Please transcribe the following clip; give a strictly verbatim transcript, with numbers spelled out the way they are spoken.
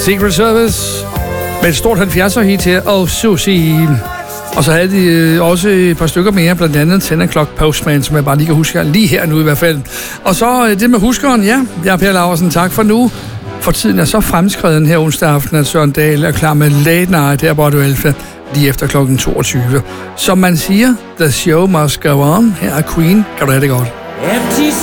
Secret Service med et stort halvfjerdser-hit her, og Susie. Og så havde de øh, også et par stykker mere, blandt andet ten o'clock Postman, som jeg bare lige kan huske lige her nu i hvert fald. Og så øh, det med huskeren, ja, jeg er Per Laursen, tak for nu. For tiden er så fremskreden her onsdag aften, at Søren Dahl er klar med Late Night her på Radio Alpha lige efter klokken toogtyve. Som man siger, the show must go on. Her er Queen. Kan du have det godt? Empty